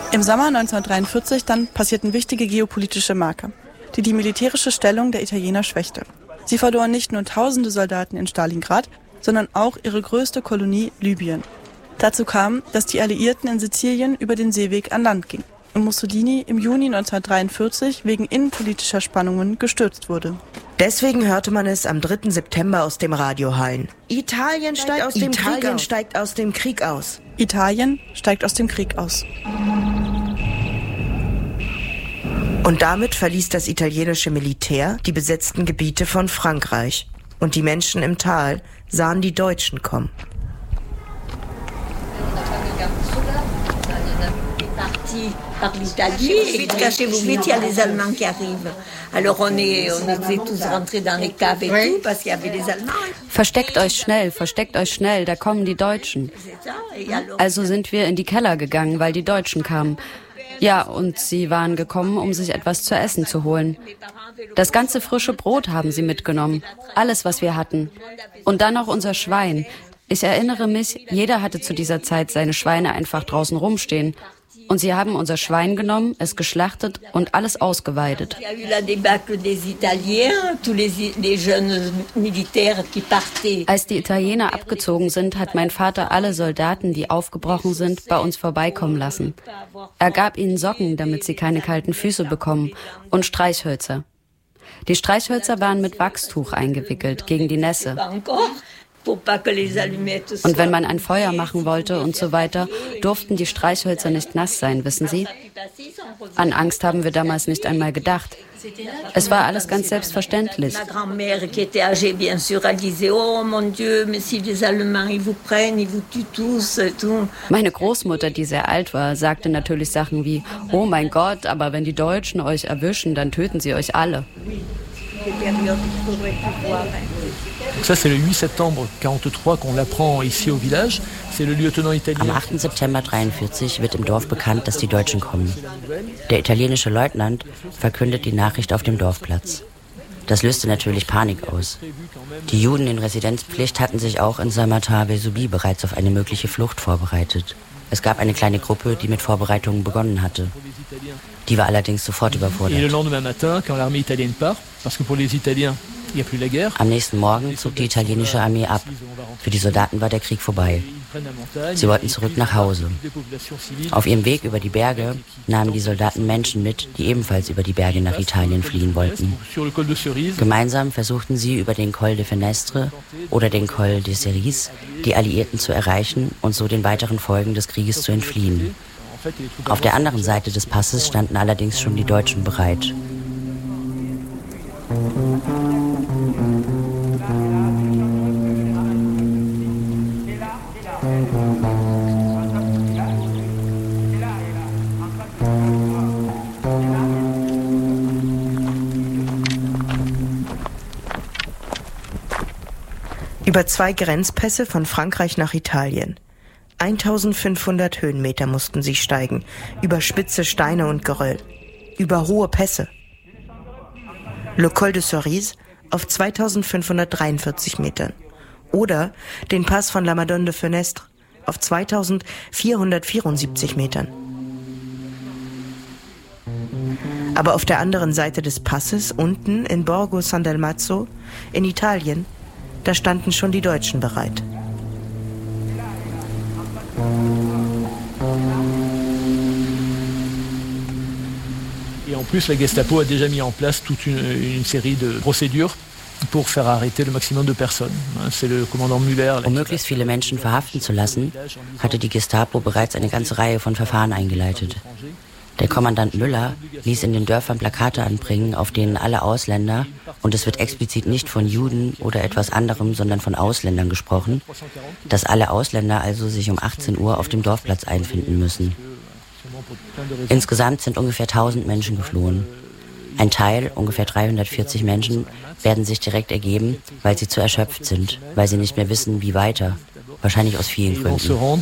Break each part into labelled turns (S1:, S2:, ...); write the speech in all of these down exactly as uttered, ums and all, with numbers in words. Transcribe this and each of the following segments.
S1: Im Sommer neunzehnhundertdreiundvierzig dann passierten wichtige geopolitische Marker, die die militärische Stellung der Italiener schwächte. Sie verloren nicht nur tausende Soldaten in Stalingrad, sondern auch ihre größte Kolonie Libyen. Dazu kam, dass die Alliierten in Sizilien über den Seeweg an Land gingen und Mussolini im Juni neunzehnhundertdreiundvierzig wegen innenpolitischer Spannungen gestürzt wurde.
S2: Deswegen hörte man es am dritten September aus dem Radio hallen. Italien steigt aus dem Krieg aus. Italien steigt aus dem Krieg aus.
S1: Italien steigt aus dem Krieg aus.
S2: Und damit verließ das italienische Militär die besetzten Gebiete von Frankreich. Und die Menschen im Tal sahen die Deutschen kommen.
S3: Par l'Italie, et cachez-vous vite, il y a les Allemands qui arrivent. Alors on est, on était tous rentrés dans les caves et tout, parce qu'il y avait les Allemands.
S4: Versteckt euch schnell, versteckt euch schnell, da kommen die Deutschen. Also sind wir in die Keller gegangen, weil die Deutschen kamen. Ja, und sie waren gekommen, um sich etwas zu essen zu holen. Das ganze frische Brot haben sie mitgenommen, alles, was wir hatten. Und dann noch unser Schwein. Ich erinnere mich, jeder hatte zu dieser Zeit seine Schweine einfach draußen rumstehen. Und sie haben unser Schwein genommen, es geschlachtet und alles ausgeweidet. Als die Italiener abgezogen sind, hat mein Vater alle Soldaten, die aufgebrochen sind, bei uns vorbeikommen lassen. Er gab ihnen Socken, damit sie keine kalten Füße bekommen, und Streichhölzer. Die Streichhölzer waren mit Wachstuch eingewickelt gegen die Nässe. Und wenn man ein Feuer machen wollte und so weiter, durften die Streichhölzer nicht nass sein, wissen Sie? An Angst haben wir damals nicht einmal gedacht. Es war alles ganz selbstverständlich. Meine Großmutter, die sehr alt war, sagte natürlich Sachen wie, oh mein Gott, aber wenn die Deutschen euch erwischen, dann töten sie euch alle.
S5: Ça, c'est le huit septembre quarante-trois qu'on l'apprend ici au village. C'est le lieutenant italien.
S6: Am achten September dreiundvierzig wird im Dorf bekannt, dass die Deutschen kommen. Der italienische Leutnant verkündet die Nachricht auf dem Dorfplatz. Das löste natürlich Panik aus. Die Juden in Residenzpflicht hatten sich auch in Saint-Martin-Vésubie bereits auf eine mögliche Flucht vorbereitet. Es gab eine kleine Gruppe, die mit Vorbereitungen begonnen hatte. Die war allerdings sofort überfordert. Am nächsten Morgen zog die italienische Armee ab. Für die Soldaten war der Krieg vorbei. Sie wollten zurück nach Hause. Auf ihrem Weg über die Berge nahmen die Soldaten Menschen mit, die ebenfalls über die Berge nach Italien fliehen wollten. Gemeinsam versuchten sie über den Col de Fenestre oder den Col de Cerise die Alliierten zu erreichen und so den weiteren Folgen des Krieges zu entfliehen. Auf der anderen Seite des Passes standen allerdings schon die Deutschen bereit.
S2: Über zwei Grenzpässe von Frankreich nach Italien. eintausendfünfhundert Höhenmeter mussten sie steigen, über spitze Steine und Geröll, über hohe Pässe. Le Col de Cerise auf zweitausendfünfhundertdreiundvierzig Metern oder den Pass von La Madone de Fenestre auf zweitausendvierhundertvierundsiebzig Metern. Aber auf der anderen Seite des Passes, unten in Borgo San Dalmazzo, in Italien, da standen schon die Deutschen bereit.
S5: Et en plus, la Gestapo a déjà mis en place toute une, une série de procédures pour faire arrêter le maximum de personnes. C'est le commandant Müller.
S6: Um möglichst viele Menschen verhaften zu lassen, hatte die Gestapo bereits eine ganze Reihe von Verfahren eingeleitet. Der Kommandant Müller ließ in den Dörfern Plakate anbringen, auf denen alle Ausländer, und es wird explizit nicht von Juden oder etwas anderem, sondern von Ausländern gesprochen, dass alle Ausländer also sich um achtzehn Uhr auf dem Dorfplatz einfinden müssen. Insgesamt sind ungefähr tausend Menschen geflohen. Ein Teil, ungefähr dreihundertvierzig Menschen, werden sich direkt ergeben, weil sie zu erschöpft sind, weil sie nicht mehr wissen, wie weiter. Wahrscheinlich aus vielen Gründen.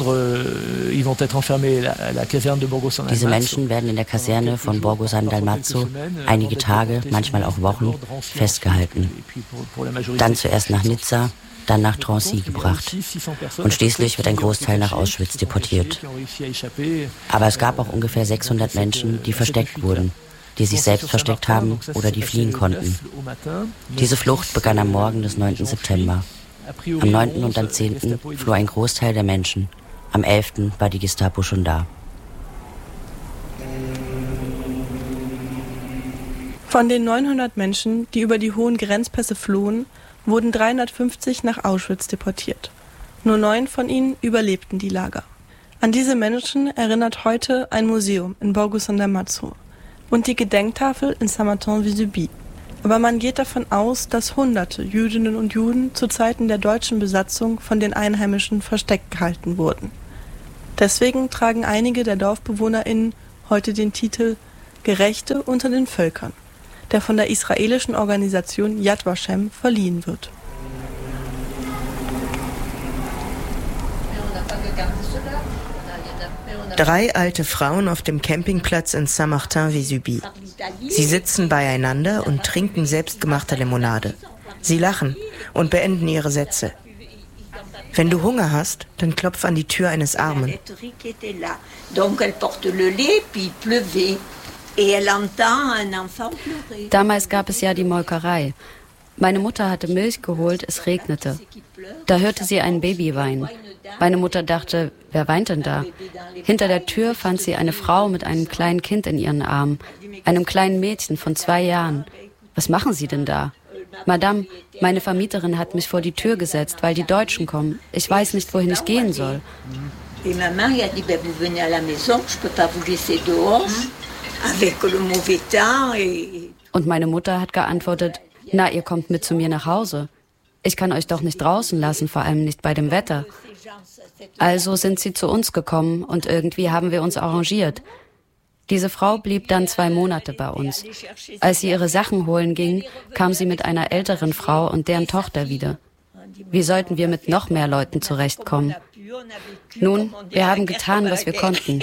S6: Diese Menschen werden in der Kaserne von Borgo San Dalmazzo einige Tage, manchmal auch Wochen, festgehalten. Dann zuerst nach Nizza, dann nach Drancy gebracht. Und schließlich wird ein Großteil nach Auschwitz deportiert. Aber es gab auch ungefähr sechshundert Menschen, die versteckt wurden, die sich selbst versteckt haben oder die fliehen konnten. Diese Flucht begann am Morgen des neunten September. Am neunten und am zehnten floh ein Großteil der Menschen. Am elften war die Gestapo schon da.
S1: Von den neunhundert Menschen, die über die hohen Grenzpässe flohen, wurden dreihundertfünfzig nach Auschwitz deportiert. Nur neun von ihnen überlebten die Lager. An diese Menschen erinnert heute ein Museum in Borgo-San-Damaso und die Gedenktafel in Saint-Martin-Vésubie. Aber man geht davon aus, dass Hunderte Jüdinnen und Juden zu Zeiten der deutschen Besatzung von den Einheimischen versteckt gehalten wurden. Deswegen tragen einige der DorfbewohnerInnen heute den Titel Gerechte unter den Völkern, der von der israelischen Organisation Yad Vashem verliehen wird.
S2: Drei alte Frauen auf dem Campingplatz in Saint-Martin-Vésubie. Sie sitzen beieinander und trinken selbstgemachte Limonade. Sie lachen und beenden ihre Sätze. Wenn du Hunger hast, dann klopf an die Tür eines Armen.
S4: Damals gab es ja die Molkerei. Meine Mutter hatte Milch geholt, es regnete. Da hörte sie ein Baby weinen. Meine Mutter dachte, wer weint denn da? Hinter der Tür fand sie eine Frau mit einem kleinen Kind in ihren Armen, einem kleinen Mädchen von zwei Jahren. Was machen Sie denn da? Madame, meine Vermieterin hat mich vor die Tür gesetzt, weil die Deutschen kommen. Ich weiß nicht, wohin ich gehen soll. Und meine Mutter hat geantwortet, na, ihr kommt mit zu mir nach Hause. Ich kann euch doch nicht draußen lassen, vor allem nicht bei dem Wetter. Also sind sie zu uns gekommen und irgendwie haben wir uns arrangiert. Diese Frau blieb dann zwei Monate bei uns. Als sie ihre Sachen holen ging, kam sie mit einer älteren Frau und deren Tochter wieder. Wie sollten wir mit noch mehr Leuten zurechtkommen? Nun, wir haben getan, was wir konnten.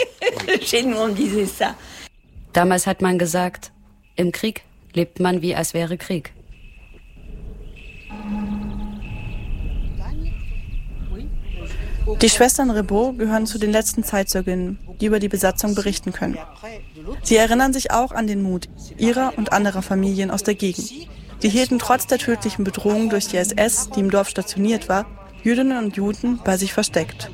S4: Damals hat man gesagt, im Krieg lebt man wie als wäre Krieg.
S1: Die Schwestern Rebaud gehören zu den letzten Zeitzeuginnen, die über die Besatzung berichten können. Sie erinnern sich auch an den Mut ihrer und anderer Familien aus der Gegend. Sie hielten trotz der tödlichen Bedrohung durch die S S, die im Dorf stationiert war, Jüdinnen und Juden bei sich versteckt.